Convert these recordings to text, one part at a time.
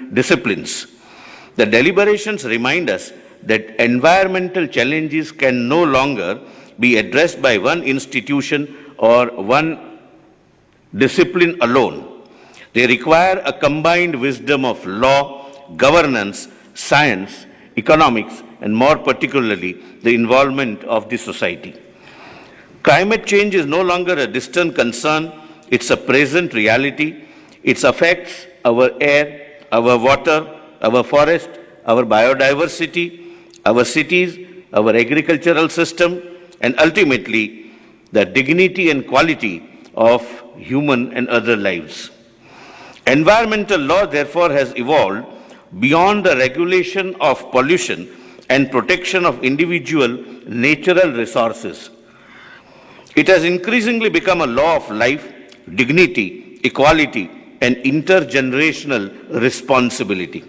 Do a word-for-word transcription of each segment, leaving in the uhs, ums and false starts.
disciplines. The deliberations remind us that environmental challenges can no longer be addressed by one institution or one discipline alone. They require a combined wisdom of law, governance, science, economics, and more particularly, the involvement of the society. Climate change is no longer a distant concern, it's a present reality. It affects our air, our water, our forest, our biodiversity, our cities, our agricultural system, and ultimately the dignity and quality of human and other lives. Environmental law, therefore, has evolved beyond the regulation of pollution and protection of individual natural resources. It has increasingly become a law of life, dignity, equality, and intergenerational responsibility.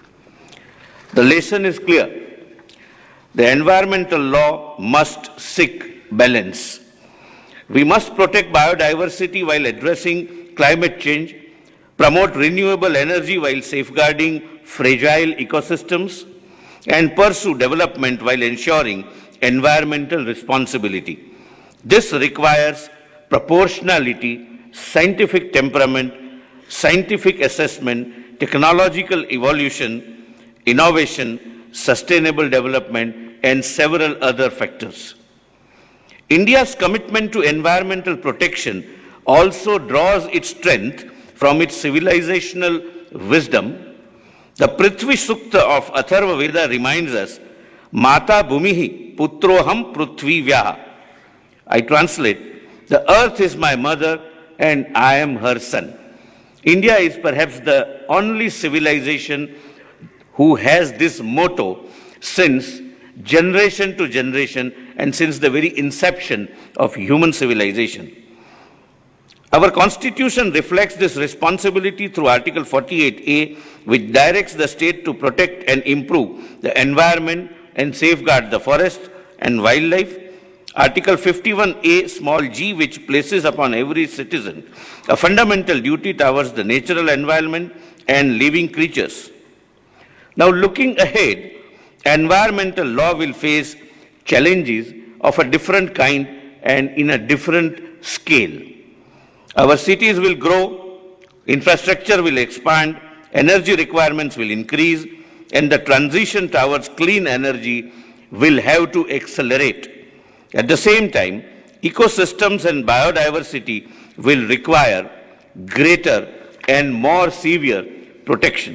The lesson is clear. The environmental law must seek balance. We must protect biodiversity while addressing climate change, promote renewable energy while safeguarding fragile ecosystems, and pursue development while ensuring environmental responsibility. This requires proportionality, scientific temperament, scientific assessment, technological evolution, innovation, sustainable development, and several other factors. India's commitment to environmental protection also draws its strength from its civilizational wisdom. The Prithvi Sukta of Atharva Veda reminds us, Mata Bhumihi Putroham Prithvi Vyaha. I translate, the earth is my mother and I am her son. India is perhaps the only civilization who has this motto since generation to generation and since the very inception of human civilization. Our Constitution reflects this responsibility through Article forty-eight A, which directs the state to protect and improve the environment and safeguard the forest and wildlife. Article fifty-one A, small g, which places upon every citizen a fundamental duty towards the natural environment and living creatures. Now, looking ahead, environmental law will face challenges of a different kind and in a different scale. Our cities will grow, infrastructure will expand, energy requirements will increase, and the transition towards clean energy will have to accelerate. At the same time, ecosystems and biodiversity will require greater and more severe protection.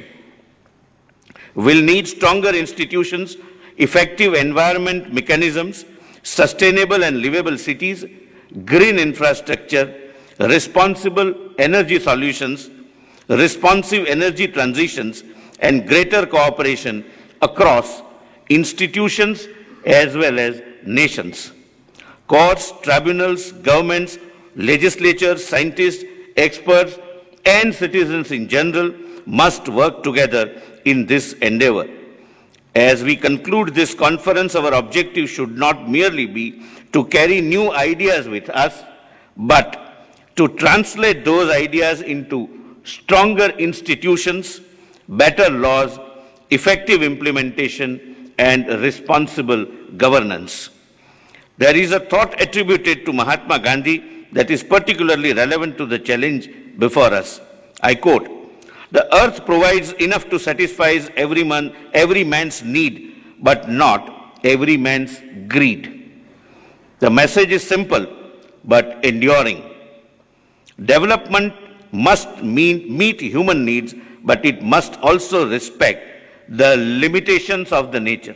We'll need stronger institutions, effective environment mechanisms, sustainable and livable cities, green infrastructure, responsible energy solutions, responsive energy transitions, and greater cooperation across institutions as well as nations. Courts, tribunals, governments, legislatures, scientists, experts, and citizens in general must work together in this endeavor. As we conclude this conference, our objective should not merely be to carry new ideas with us, but to translate those ideas into stronger institutions, better laws, effective implementation, and responsible governance. There is a thought attributed to Mahatma Gandhi that is particularly relevant to the challenge before us. I quote, "The earth provides enough to satisfy every, man, every man's need, but not every man's greed." The message is simple, but enduring. Development must mean, meet human needs, but it must also respect the limitations of the nature.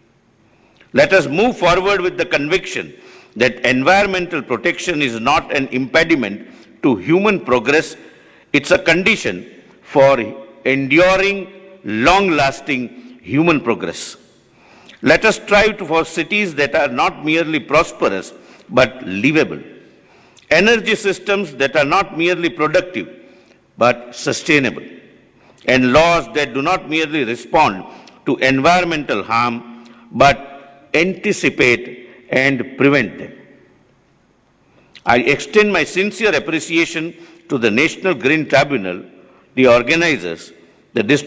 Let us move forward with the conviction that environmental protection is not an impediment to human progress, it's a condition for enduring, long-lasting human progress. Let us strive for cities that are not merely prosperous, but livable. Energy systems that are not merely productive, but sustainable. And laws that do not merely respond to environmental harm, but anticipate and prevent them. I extend my sincere appreciation to the National Green Tribunal, the organizers, the district